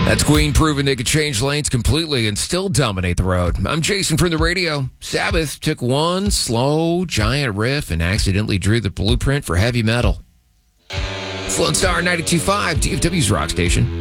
That's Queen proving they could change lanes completely and still dominate the road. I'm Jason from the radio. Sabbath took one slow, giant riff and accidentally drew the blueprint for heavy metal. It's Lone Star 92.5, DFW's rock station.